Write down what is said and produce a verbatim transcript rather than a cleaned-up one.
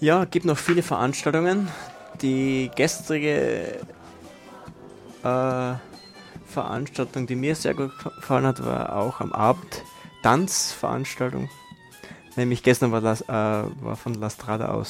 Ja, gibt noch viele Veranstaltungen. Die gestrige äh, Veranstaltung, die mir sehr gut gefallen hat, war auch am Abend Tanzveranstaltung. Nämlich gestern war, das, äh, war von La Strada aus